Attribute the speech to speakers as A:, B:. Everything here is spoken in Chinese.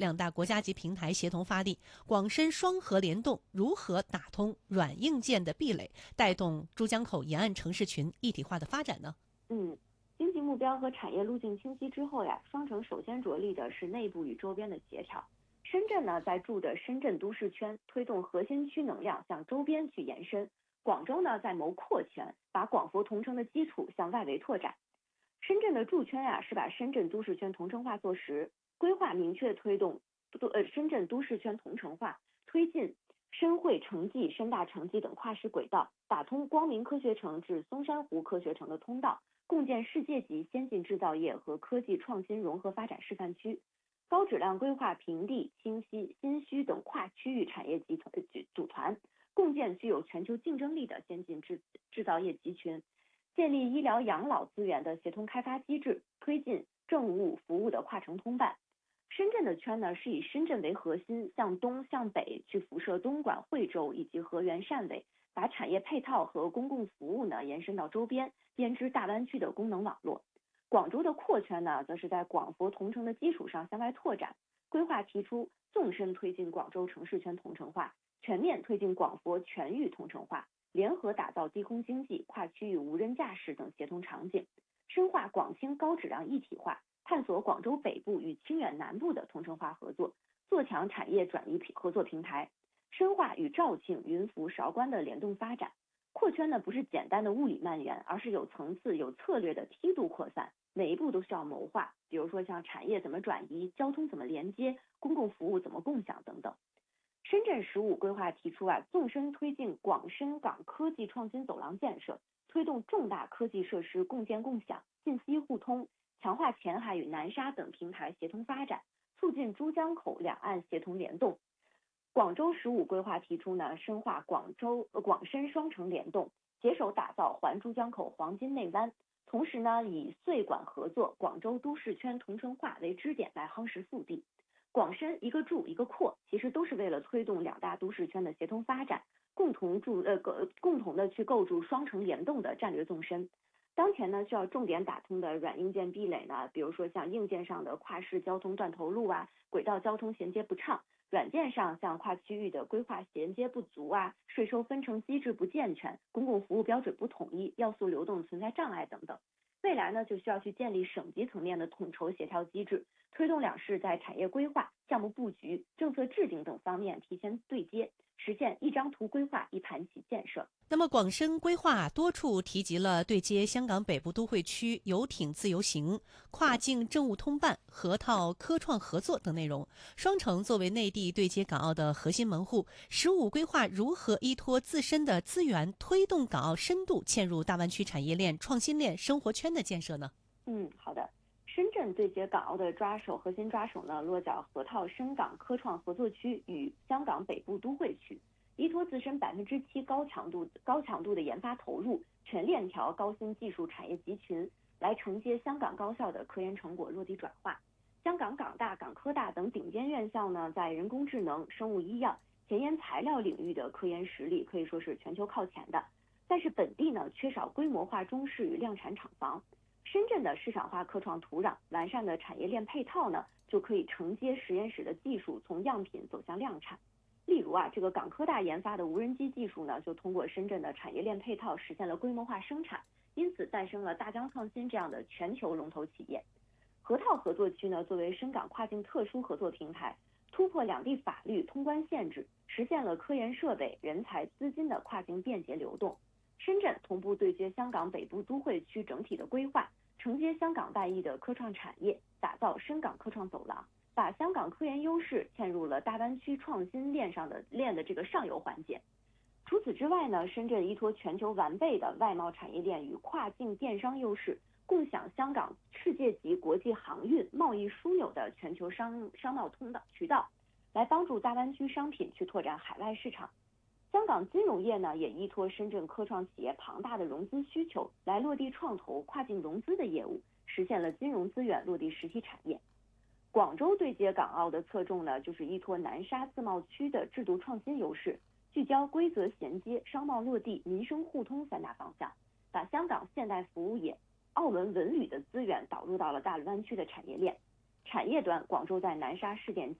A: 两大国家级平台协同发力，广深双核联动，如何打通软硬件的壁垒，带动珠江口沿岸城市群一体化的发展呢？
B: 经济目标和产业路径清晰之后呀，双城首先着力的是内部与周边的协调。深圳呢，在筑的深圳都市圈，推动核心区能量向周边去延伸；广州呢，在谋扩圈，把广佛同城的基础向外围拓展。深圳的筑圈是把深圳都市圈同城化做实，规划明确推动深圳都市圈同城化，推进深汇城际、深大城际等跨市轨道，打通光明科学城至松山湖科学城的通道，共建世界级先进制造业和科技创新融合发展示范区。高质量规划平地、清溪、新区等跨区域产业集团组团，共建具有全球竞争力的先进制造业集群。建立医疗养老资源的协同开发机制，推进政务服务的跨城通办。深圳的圈呢，是以深圳为核心，向东向北去辐射东莞、惠州以及河源、汕尾，把产业配套和公共服务呢延伸到周边，编织大湾区的功能网络。广州的扩圈呢，则是在广佛同城的基础上向外拓展，规划提出纵深推进广州城市圈同城化，全面推进广佛全域同城化，联合打造低空经济、跨区域无人驾驶等协同场景，深化广清高质量一体化，探索广州北部与清远南部的同城化合作，做强产业转移合作平台，深化与肇庆、云浮、韶关的联动发展。扩圈呢，不是简单的物理蔓延，而是有层次、有策略的梯度扩散，每一步都需要谋划。比如说像产业怎么转移、交通怎么连接、公共服务怎么共享等等。深圳15规划提出纵深推进广深港科技创新走廊建设，推动重大科技设施共建共享、信息互通，强化前海与南沙等平台协同发展，促进珠江口两岸协同联动。广州15规划提出呢，深化广深双城联动，携手打造环珠江口黄金内湾，同时呢，以穗莞合作、广州都市圈同城化为支点来夯实腹地。广深一个筑一个扩，其实都是为了推动两大都市圈的协同发展，共同的去构筑双城联动的战略纵深。当前呢，需要重点打通的软硬件壁垒呢，比如说像硬件上的跨市交通断头路轨道交通衔接不畅；软件上像跨区域的规划衔接不足税收分成机制不健全，公共服务标准不统一，要素流动存在障碍等等。未来呢，就需要去建立省级层面的统筹协调机制，推动两市在产业规划、项目布局、政策制定等方面提前对接，实现一张图规划、一盘棋建设。
A: 那么广深规划多处提及了对接香港北部都会区游艇自由行、跨境政务通办、河套科创合作等内容。双城作为内地对接港澳的核心门户，15规划如何依托自身的资源，推动港澳深度嵌入大湾区产业链、创新链、生活圈的建设呢？
B: 好的。深圳对接港澳的核心抓手呢，落脚河套深港科创合作区与香港北部都会区，依托自身7%高强度的研发投入，全链条高新技术产业集群，来承接香港高校的科研成果落地转化。香港港大、港科大等顶尖院校呢，在人工智能、生物医药、前沿材料领域的科研实力可以说是全球靠前的，但是本地呢，缺少规模化中试与量产厂房。深圳的市场化科创土壤、完善的产业链配套呢，就可以承接实验室的技术从样品走向量产。例如这个港科大研发的无人机技术呢，就通过深圳的产业链配套实现了规模化生产，因此诞生了大疆创新这样的全球龙头企业。河套合作区呢，作为深港跨境特殊合作平台，突破两地法律通关限制，实现了科研设备、人才、资金的跨境便捷流动。深圳同步对接香港北部都会区整体的规划，承接香港带翼的科创产业，打造深港科创走廊，把香港科研优势嵌入了大湾区创新链的这个上游环节。除此之外呢，深圳依托全球完备的外贸产业链与跨境电商优势，共享香港世界级国际航运贸易枢纽的全球商贸渠道，来帮助大湾区商品去拓展海外市场。香港金融业呢，也依托深圳科创企业庞大的融资需求，来落地创投跨境融资的业务，实现了金融资源落地实体产业。广州对接港澳的侧重呢，就是依托南沙自贸区的制度创新优势，聚焦规则衔接、商贸落地、民生互通3大方向，把香港现代服务业、澳门文旅的资源导入到了大湾区的产业链。产业端，广州在南沙试点